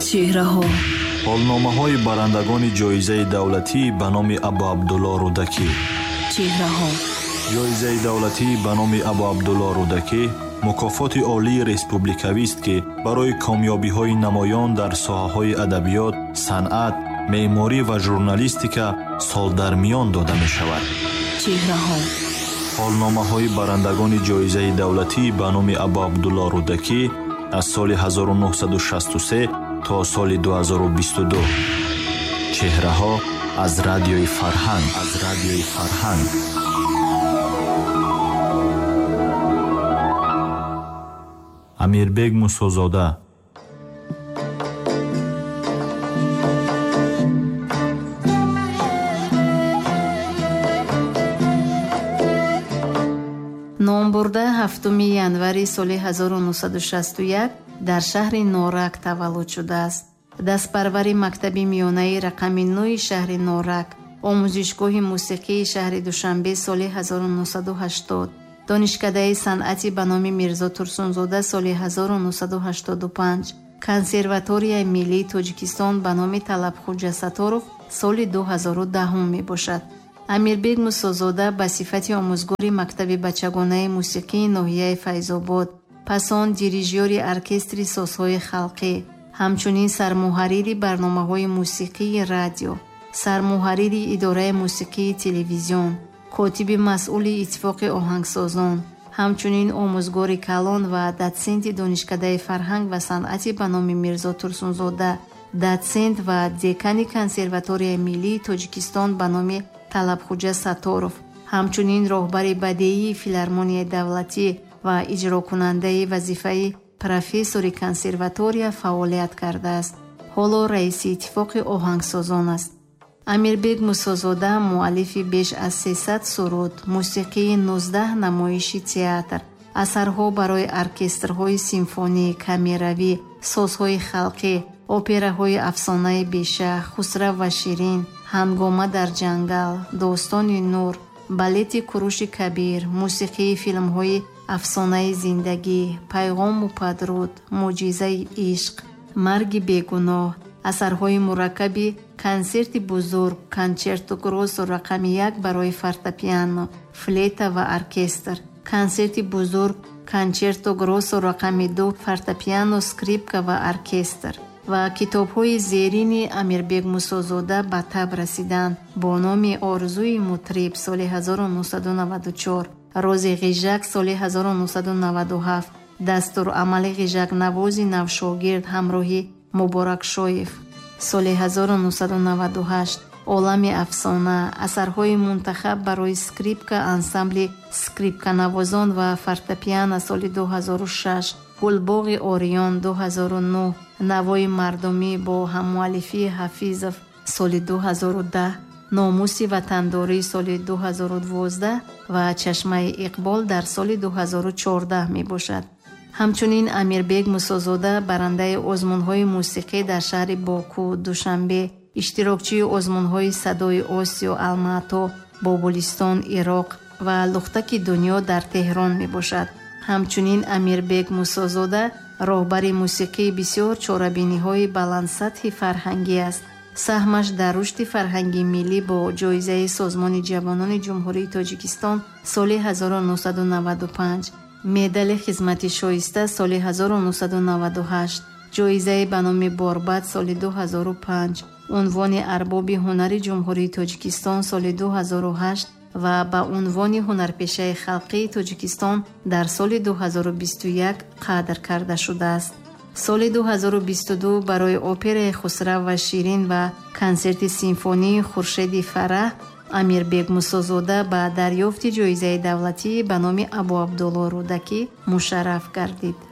чеҳраҳо. ҳолномаҳои барандагони ҷоизаи давлатӣ ба номи Абу Абдулло Рудакӣ. чеҳраҳо. ҷоизаи давлатӣ ба номи Абу Абдулло Рудакӣ мукофоти олии республикавист, ки барои комёбиҳои намоён дар соҳаҳои адабиёт, санъат, меъморӣ ва журналистика солдармиён дода мешавад. чеҳраҳо. ҳолномаҳои барандагони ҷоизаи давлатӣ ба номи Абу Абдулло Рудакӣ аз соли 1963 то соли 2022. чеҳраҳо аз радиои Фарҳанг. Амирбек Мусозода. номбурда 7 январи соли 1961 дар шаҳри Норак таваллуд шудааст. дастпарвари мактаби миёнаи рақами 9 шаҳри Норак, омӯзишгоҳи мусиқии шаҳри Душанбе соли 1980, донишкадаи санъати ба номи Мирзо Турсунзода соли 1985, консерваторияи миллии Тоҷикистон ба номи Талабхоҷа Саторов соли 2010 мебошад. амирбек Мусозода ба сифати омӯзгори мактаби бачагонаи мусиқии ноҳияи Файзобод, пас он дирижёри оркестри созҳои халқӣ, ҳамчунин сармуҳаррири барномаҳои мусиқии радио, сармуҳаррири идораи мусиқии телевизион, котиби масъули иттифоқи оҳангсозон, ҳамчунин омӯзгори калон ва датсенти донишкадаи фарҳанг ва санъати ба номи Мирзо Турсунзода, датсент ва декани консерваторияи миллии Тоҷикистон ба номи Талабхоҷа Саторов, ҳамчунин роҳбари бадеии филармонияи давлатӣ ва иҷрокунандаи вазифаи профессори консерватория фаъолият кардааст. ҳоло раиси иттифоқи оҳангсозон аст. амирбек Мусозода муаллифи беш аз 300 суруд, мусиқии 19 намоиши театр, асарҳо барои оркестрҳои симфонӣ, камеравӣ, созҳои халқӣ, операҳои афсонаи Бешах, Хусрав ва Ширин, Ҳангома дар ҷангал, Достони Нур, балети Куруши Кабир, мусиқии филмҳои Афсонаи зиндагӣ, Пайғому падруд, Муъҷизаи ишқ, Марги бегуноҳ, асарҳои мураккаби консерти бузург, кончерто гроссо рақами 1 барои фортепиано, флейта ва оркестр, консерти бузург, кончерто гроссо рақами 2, фортепиано, скрипка ва оркестр ва китобҳои зерини амирбек Мусозода ба таб расиданд бо номи Орзуи мутриб соли 1994, Рози ғижак соли 1997, Дастурамали ғижакнавози навшогирд ҳамроҳи Муборакшоев соли 1998, Олами афсона, асарҳои мунтахаб барои скрипка, ансамбли скрипканавозон ва фортепиано соли 2006, Гулбоғи Орион 2009, Навои мардумӣ бо ҳаммуаллифии Ҳафизов соли 2010, Номуси ватандорӣ соли 2012 ва Чашмаи иқбол дар соли 2014 мебошад. ҳамчунин амирбек Мусозода барандаи озмунҳои мусиқӣ дар шаҳри Боку, Душанбе, иштирокчии озмунҳои Садои Осиё, Алмато, Бобулистон, Ироқ ва Лухтаки дунё дар Теҳрон мебошад. ҳамчунин амирбек Мусозода роҳбари мусиқии бисёр чорабиниҳои баландсатҳи фарҳангӣ аст. саҳмаш дар рушди фарҳанги миллӣ бо ҷоизаи Созмони ҷавонони ҷумҳурии Тоҷикистон соли 1995, медали хизмати шоиста соли 1998, ҷоизаи ба номи Борбад соли 2005, унвони арбоби ҳунари ҷумҳурии Тоҷикистон соли 2008 ва ба унвони ҳунарпешаи халқии Тоҷикистон дар соли 2021 қадр карда шудааст. соли 2022 барои операи Хусрав ва Ширин ва консерти симфонии Хуршеди Фараҳ амирбек Мусозода ба дарёфти ҷоизаи давлатӣ ба номи Абу Абдулло Рудакӣ мушарраф гардид.